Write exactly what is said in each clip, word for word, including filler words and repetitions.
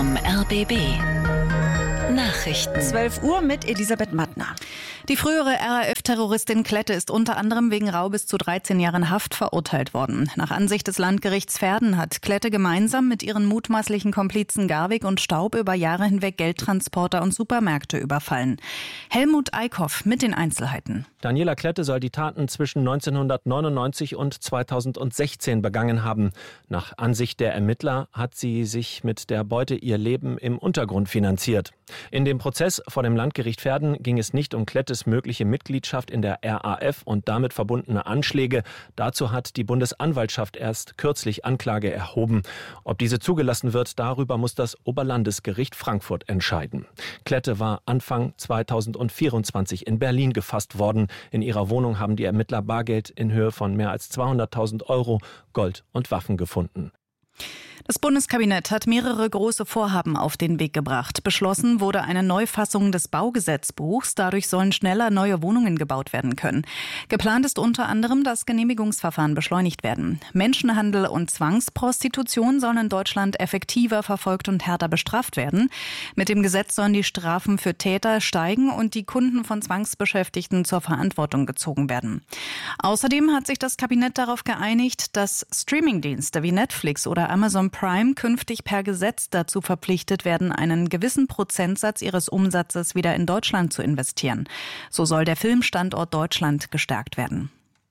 vom R B B. Nachrichten. zwölf Uhr mit Elisabeth Mattner. Die frühere R A F-Terroristin Klette ist unter anderem wegen Raubes zu dreizehn Jahren Haft verurteilt worden. Nach Ansicht des Landgerichts Verden hat Klette gemeinsam mit ihren mutmaßlichen Komplizen Garwig und Staub über Jahre hinweg Geldtransporter und Supermärkte überfallen. Helmut Eickhoff mit den Einzelheiten. Daniela Klette soll die Taten zwischen neunzehnhundertneunundneunzig und zweitausendsechzehn begangen haben. Nach Ansicht der Ermittler hat sie sich mit der Beute ihr Leben im Untergrund finanziert. In dem Prozess vor dem Landgericht Verden ging es nicht um Klettes mögliche Mitgliedschaft in der R A F und damit verbundene Anschläge. Dazu hat die Bundesanwaltschaft erst kürzlich Anklage erhoben. Ob diese zugelassen wird, darüber muss das Oberlandesgericht Frankfurt entscheiden. Klette war Anfang zweitausendvierundzwanzig in Berlin gefasst worden. In ihrer Wohnung haben die Ermittler Bargeld in Höhe von mehr als zweihunderttausend Euro, Gold und Waffen gefunden. Das Bundeskabinett hat mehrere große Vorhaben auf den Weg gebracht. Beschlossen wurde eine Neufassung des Baugesetzbuchs. Dadurch sollen schneller neue Wohnungen gebaut werden können. Geplant ist unter anderem, dass Genehmigungsverfahren beschleunigt werden. Menschenhandel und Zwangsprostitution sollen in Deutschland effektiver verfolgt und härter bestraft werden. Mit dem Gesetz sollen die Strafen für Täter steigen und die Kunden von Zwangsbeschäftigten zur Verantwortung gezogen werden. Außerdem hat sich das Kabinett darauf geeinigt, dass Streamingdienste wie Netflix oder Amazon Prime künftig per Gesetz dazu verpflichtet werden, einen gewissen Prozentsatz ihres Umsatzes wieder in Deutschland zu investieren. So soll der Filmstandort Deutschland gestärkt werden.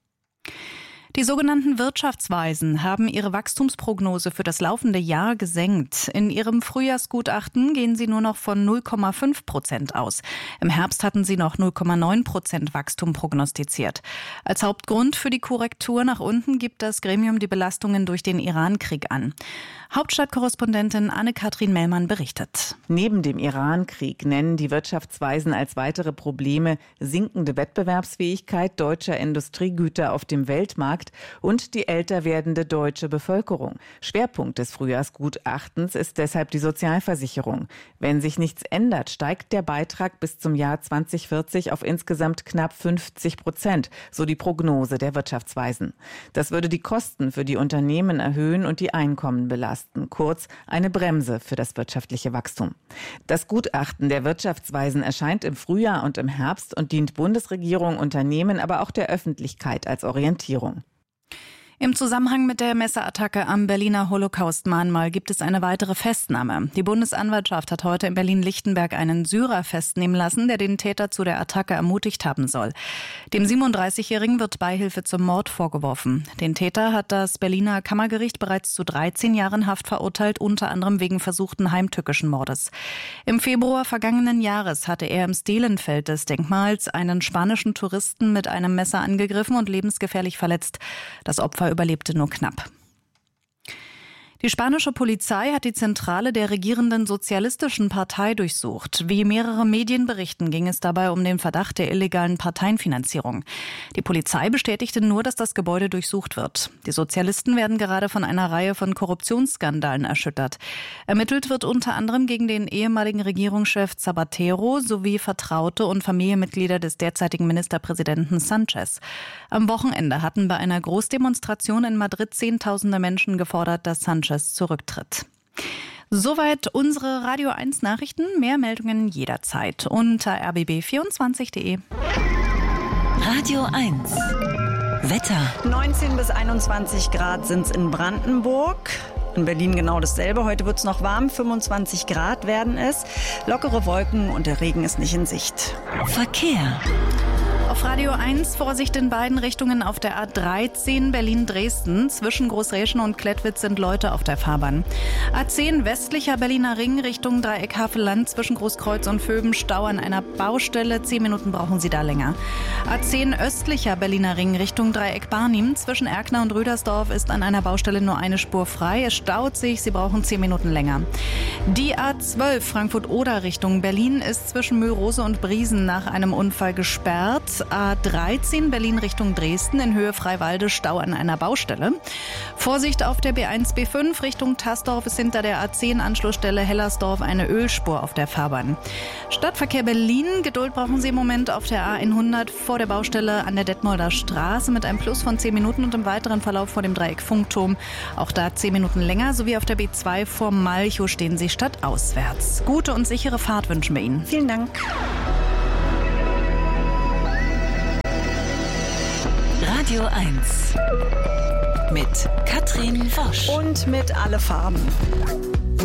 Die sogenannten Wirtschaftsweisen haben ihre Wachstumsprognose für das laufende Jahr gesenkt. In ihrem Frühjahrsgutachten gehen sie nur noch von null Komma fünf Prozent aus. Im Herbst hatten sie noch null Komma neun Prozent Wachstum prognostiziert. Als Hauptgrund für die Korrektur nach unten gibt das Gremium die Belastungen durch den Iran-Krieg an. Hauptstadtkorrespondentin Anne-Kathrin Mellmann berichtet. Neben dem Iran-Krieg nennen die Wirtschaftsweisen als weitere Probleme sinkende Wettbewerbsfähigkeit deutscher Industriegüter auf dem Weltmarkt und die älter werdende deutsche Bevölkerung. Schwerpunkt des Frühjahrsgutachtens ist deshalb die Sozialversicherung. Wenn sich nichts ändert, steigt der Beitrag bis zum Jahr zweitausendvierzig auf insgesamt knapp fünfzig Prozent, so die Prognose der Wirtschaftsweisen. Das würde die Kosten für die Unternehmen erhöhen und die Einkommen belasten. Kurz eine Bremse für das wirtschaftliche Wachstum. Das Gutachten der Wirtschaftsweisen erscheint im Frühjahr und im Herbst und dient Bundesregierung, Unternehmen, aber auch der Öffentlichkeit als Orientierung. Im Zusammenhang mit der Messerattacke am Berliner Holocaust-Mahnmal gibt es eine weitere Festnahme. Die Bundesanwaltschaft hat heute in Berlin-Lichtenberg einen Syrer festnehmen lassen, der den Täter zu der Attacke ermutigt haben soll. Dem siebenunddreißigjährigen wird Beihilfe zum Mord vorgeworfen. Den Täter hat das Berliner Kammergericht bereits zu dreizehn Jahren Haft verurteilt, unter anderem wegen versuchten heimtückischen Mordes. Im Februar vergangenen Jahres hatte er im Stelenfeld des Denkmals einen spanischen Touristen mit einem Messer angegriffen und lebensgefährlich verletzt. Das Opfer überlebte nur knapp. Die spanische Polizei hat die Zentrale der regierenden Sozialistischen Partei durchsucht. Wie mehrere Medien berichten, ging es dabei um den Verdacht der illegalen Parteienfinanzierung. Die Polizei bestätigte nur, dass das Gebäude durchsucht wird. Die Sozialisten werden gerade von einer Reihe von Korruptionsskandalen erschüttert. Ermittelt wird unter anderem gegen den ehemaligen Regierungschef Zapatero sowie Vertraute und Familienmitglieder des derzeitigen Ministerpräsidenten Sanchez. Am Wochenende hatten bei einer Großdemonstration in Madrid Zehntausende Menschen gefordert, dass Sanchez zurücktritt. Soweit unsere Radio eins Nachrichten. Mehr Meldungen jederzeit unter r b b vierundzwanzig punkt d e. Radio eins. Wetter. neunzehn bis einundzwanzig Grad sind es in Brandenburg. In Berlin genau dasselbe. Heute wird es noch warm. fünfundzwanzig Grad werden es. Lockere Wolken und der Regen ist nicht in Sicht. Verkehr. Auf Radio eins Vorsicht in beiden Richtungen auf der A dreizehn Berlin-Dresden. Zwischen Großräschen und Klettwitz sind Leute auf der Fahrbahn. A zehn westlicher Berliner Ring Richtung Dreieck Havelland zwischen Großkreuz und Vöben Stau an einer Baustelle. Zehn Minuten brauchen Sie da länger. A zehn östlicher Berliner Ring Richtung Dreieck Barnim zwischen Erkner und Rüdersdorf ist an einer Baustelle nur eine Spur frei. Es staut sich, Sie brauchen zehn Minuten länger. Die A zwölf Frankfurt-Oder Richtung Berlin ist zwischen Mühlrose und Briesen nach einem Unfall gesperrt. A dreizehn Berlin Richtung Dresden in Höhe Freiwalde Stau an einer Baustelle. Vorsicht auf der B eins B fünf Richtung Tasdorf ist hinter der A zehn Anschlussstelle Hellersdorf eine Ölspur auf der Fahrbahn. Stadtverkehr Berlin, Geduld brauchen Sie im Moment auf der A hundert vor der Baustelle an der Detmolder Straße mit einem Plus von zehn Minuten und im weiteren Verlauf vor dem Dreieck Funkturm. Auch da zehn Minuten länger, sowie auf der B zwei vor Malchow stehen Sie stadtauswärts. Gute und sichere Fahrt wünschen wir Ihnen. Vielen Dank. Radio eins mit Katrin Wosch. Und mit alle Farben.